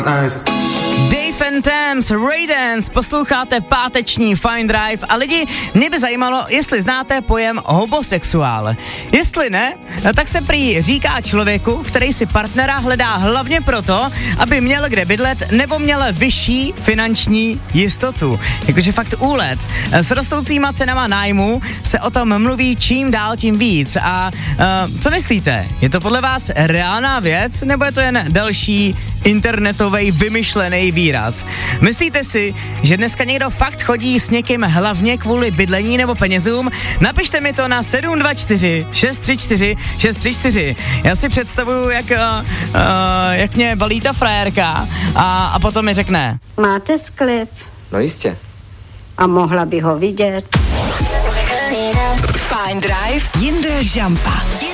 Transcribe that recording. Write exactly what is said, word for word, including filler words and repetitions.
Nice. Dave and Thames, Raydance, posloucháte páteční Fine Drive a lidi, mě by zajímalo, jestli znáte pojem homosexuál. Jestli ne, tak se prý říká člověku, který si partnera hledá hlavně proto, aby měl kde bydlet nebo měl vyšší finanční jistotu. Jakože fakt úlet. S rostoucíma cenama nájmu se o tom mluví čím dál tím víc. A uh, co myslíte? Je to podle vás reálná věc nebo je to jen další internetový vymyšlený výraz? Myslíte si, že dneska někdo fakt chodí s někým hlavně kvůli bydlení nebo penězům? Napište mi to na sedm dva čtyři šest tři čtyři šest tři čtyři. Já si představuju, jak, uh, uh, jak mě balí ta frérka a, a potom mi řekne: Máte sklep? No jistě. A mohla by ho vidět. Fine Drive, Jindra Žampa.